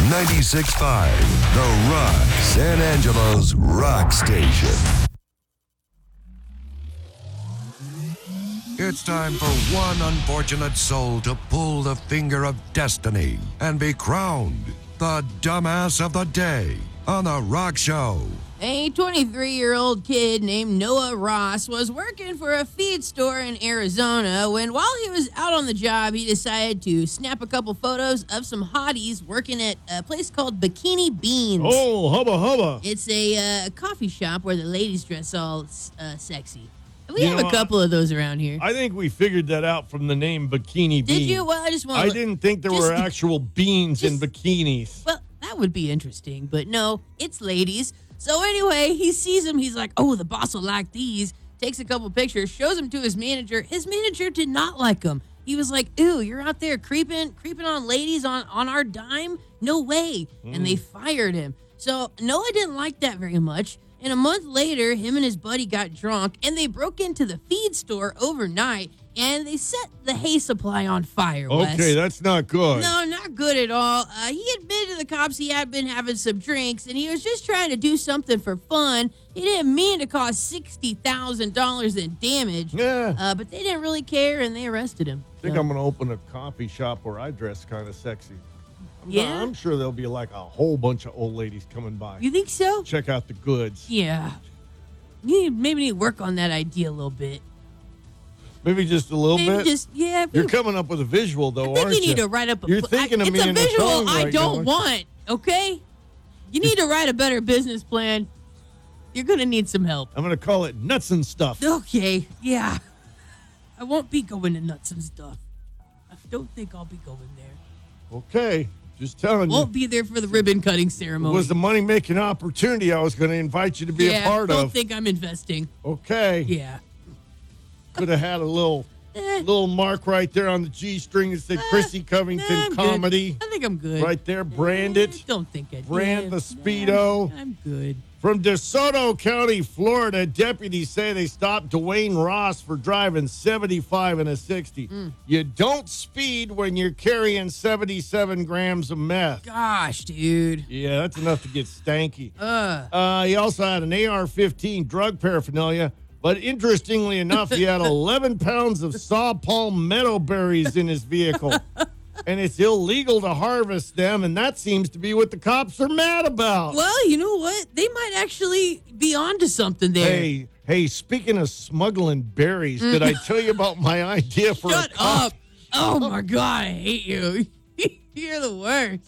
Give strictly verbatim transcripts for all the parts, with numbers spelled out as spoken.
ninety-six point five, The Rock, San Angelo's rock station. It's time for one unfortunate soul to pull the finger of destiny and be crowned the dumbass of the day on The Rock Show. A twenty-three-year-old kid named Noah Ross was working for a feed store in Arizona when, while he was out on the job, he decided to snap a couple photos of some hotties working at a place called Bikini Beans. Oh, hubba hubba. It's a uh, coffee shop where the ladies dress all uh, sexy. We You have know, a couple of those around here. I think we figured that out from the name Bikini Beans. Did you? Well, I just want I didn't think there just, were actual beans just, in bikinis. Well, that would be interesting, but no, it's ladies. So anyway, he sees them. He's like, oh, the boss will like these. Takes a couple pictures, shows them to his manager. His manager did not like them. He was like, ew, you're out there creeping creeping on ladies on, on our dime? No way. Mm. And they fired him. So Noah didn't like that very much. And a month later, him and his buddy got drunk, and they broke into the feed store overnight, and they set the hay supply on fire, Wes. Okay, that's not good. No, not good at all. Uh, he admitted to the cops he had been having some drinks, and he was just trying to do something for fun. He didn't mean to cause sixty thousand dollars in damage. Yeah. Uh, but they didn't really care, and they arrested him. I think so. I'm going to open a coffee shop where I dress kind of sexy. I'm Yeah? not, I'm sure there'll be like a whole bunch of old ladies coming by. You think so? Check out the goods. Yeah. You need, maybe need to work on that idea a little bit. Maybe just a little maybe bit. Just, yeah. You're coming up with a visual, though, I think aren't you you? need to write up a You're pl- thinking I, of it's me a in a visual song I right don't now. want, okay? You need to write a better business plan. You're going to need some help. I'm going to call it Nuts and Stuff. Okay, yeah. I won't be going to Nuts and Stuff. I don't think I'll be going there. Okay, just telling Won't you. be there for the ribbon cutting ceremony. It was the money-making opportunity I was going to invite you to be yeah, a part don't of. think I'm investing. Okay. Yeah. Could have had a little Eh. little mark right there on the G-string that said Chrissy Covington Nah, I'm Comedy. good. I think I'm good. Right there, branded. Eh, don't think I Brand did. the Speedo. Nah, I'm good. From DeSoto County, Florida, deputies say they stopped Dwayne Ross for driving seventy-five and a sixty. Mm. You don't speed when you're carrying seventy-seven grams of meth. Gosh, dude. Yeah, that's enough to get stanky. Uh. Uh, he also had an A R fifteen drug paraphernalia, but interestingly enough, he had eleven pounds of saw palm meadow berries in his vehicle. And it's illegal to harvest them, and that seems to be what the cops are mad about. Well, you know what? They might actually be onto something there. Hey, hey, speaking of smuggling berries, did I tell you about my idea for Shut a cop? up. Oh, my God. I hate you. You're the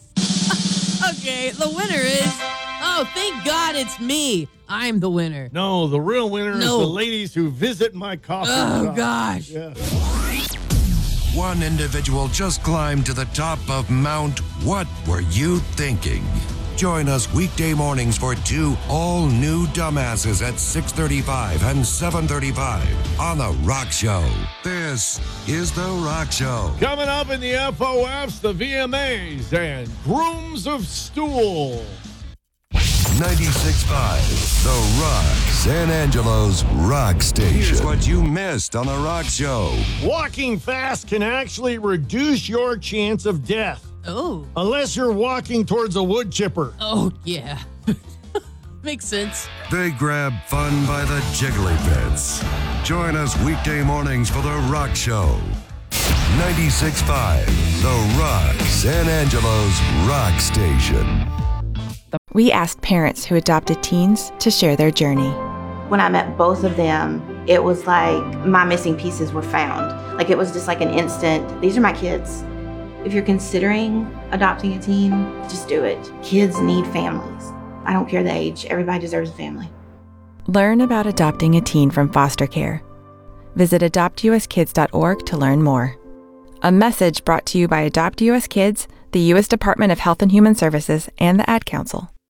worst. Okay, the winner is... Oh, thank God it's me. I'm the winner. No, the real winner No. is the ladies who visit my coffee Oh, shop. gosh. Yeah. One individual just climbed to the top of Mount What Were You Thinking? Join us weekday mornings for two all-new dumbasses at six thirty-five and seven thirty-five on The Rock Show. This is The Rock Show. Coming up in the F O Fs, the V M As, and Grooms of Stool. ninety-six point five, The Rock, San Angelo's rock station. Here's what you missed on The Rock Show. Walking fast can actually reduce your chance of death, Oh. unless you're walking towards a wood chipper. Oh, yeah. Makes sense. They grab fun by the jiggly bits. Join us weekday mornings for The Rock Show. ninety-six point five, The Rock, San Angelo's rock station. We asked parents who adopted teens to share their journey. When I met both of them, it was like my missing pieces were found. Like it was just like an instant, these are my kids. If you're considering adopting a teen, just do it. Kids need families. I don't care the age, everybody deserves a family. Learn about adopting a teen from foster care. Visit adopt u s kids dot org to learn more. A message brought to you by Adopt U S Kids, the U S Department of Health and Human Services, and the Ad Council.